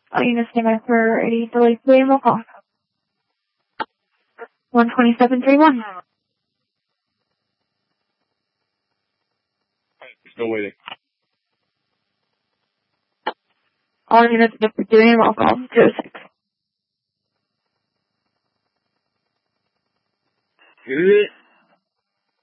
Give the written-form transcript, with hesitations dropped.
All units stand by for a delayed delay roll call. 12731. Still waiting. All units doing roll call. 06. Good.